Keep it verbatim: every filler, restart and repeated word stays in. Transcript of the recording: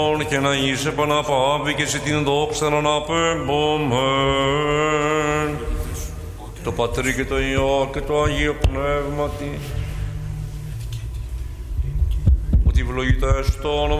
και να είσαι επαναπάβει και σε την δόξα να αναπέμπομεν. Το Πατρί και το Υιό και το Αγίο Πνεύματι. Ότι ευλογητές το όνομα